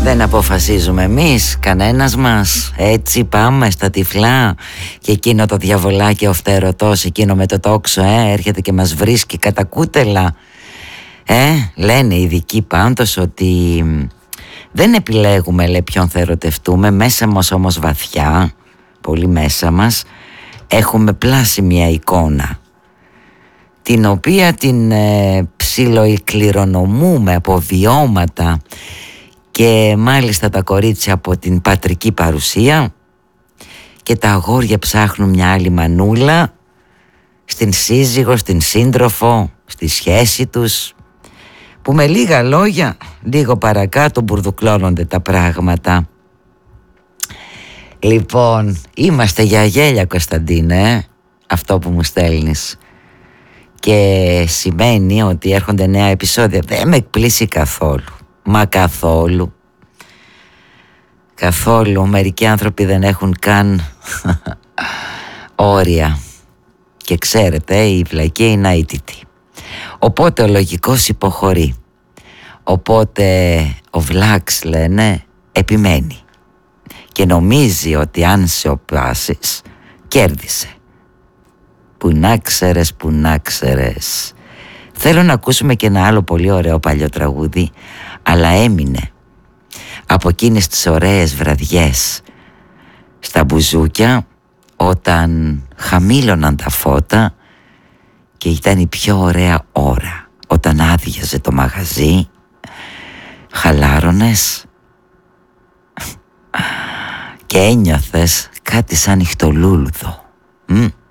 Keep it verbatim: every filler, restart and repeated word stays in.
Δεν αποφασίζουμε εμείς, κανένας μας. Έτσι πάμε στα τυφλά. Και εκείνο το διαβολάκι ο φτερωτός, εκείνο με το τόξο, ε, έρχεται και μας βρίσκει κατά κούτελα. Ε, λένε οι ειδικοί πάντως ότι δεν επιλέγουμε, λέει, ποιον θα ερωτευτούμε. Μέσα μας όμως βαθιά, πολύ μέσα μας, έχουμε πλάσει μια εικόνα, την οποία την ε, ψιλοεκληρονομούμε από βιώματα και μάλιστα τα κορίτσια από την πατρική παρουσία, και τα αγόρια ψάχνουν μια άλλη μανούλα στην σύζυγο, στην σύντροφο, στη σχέση τους, που με λίγα λόγια λίγο παρακάτω μπουρδουκλώνονται τα πράγματα. Λοιπόν, είμαστε για γέλια, Κωνσταντίνε, ε? Αυτό που μου στέλνεις. Και σημαίνει ότι έρχονται νέα επεισόδια. Δεν με εκπλήσει καθόλου. Μα καθόλου. Καθόλου. Μερικοί άνθρωποι δεν έχουν καν όρια. Και ξέρετε, η βλακία είναι αίτητη. Οπότε ο λογικός υποχωρεί. Οπότε ο βλάξ, λένε, επιμένει. Και νομίζει ότι αν σε οπάσεις, κέρδισε. Που να ξέρες, που να ξέρες. Θέλω να ακούσουμε και ένα άλλο πολύ ωραίο παλιό τραγούδι, αλλά έμεινε από εκείνες τις ωραίες βραδιές στα μπουζούκια, όταν χαμήλωναν τα φώτα και ήταν η πιο ωραία ώρα, όταν άδειαζε το μαγαζί, χαλάρωνες και ένιωθες κάτι σαν νυχτολούλουδο. Μ?